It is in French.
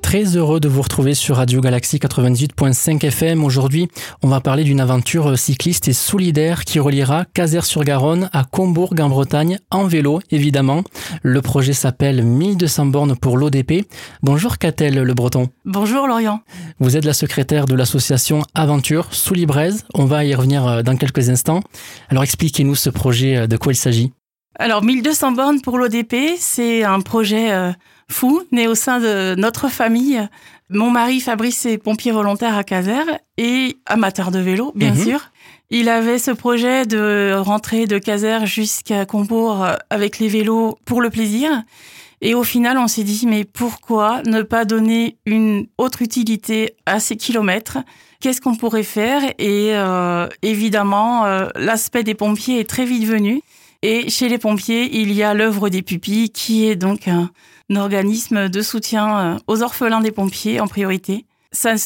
Très heureux de vous retrouver sur Radio Galaxie 98.5 FM. Aujourd'hui, on va parler d'une aventure cycliste et solidaire qui reliera Caser-sur-Garonne à Combourg en Bretagne, en vélo évidemment. Le projet s'appelle 1200 bornes pour l'ODP. Bonjour Catel Le Breton. Bonjour Lorient. Vous êtes la secrétaire de l'association Aventure sous Libraise. On va y revenir dans quelques instants. Alors expliquez-nous ce projet, de quoi il s'agit. Alors 1200 bornes pour l'ODP, c'est un projet fou, né au sein de notre famille. Mon mari Fabrice est pompier volontaire à Caser et amateur de vélo, bien sûr. Il avait ce projet de rentrer de Caser jusqu'à Combourg avec les vélos pour le plaisir. Et au final, on s'est dit, mais pourquoi ne pas donner une autre utilité à ces kilomètres ? Qu'est-ce qu'on pourrait faire ? Et évidemment, l'aspect des pompiers est très vite venu. Et chez les pompiers, il y a l'œuvre des pupilles, qui est donc un organisme de soutien aux orphelins des pompiers en priorité. Ça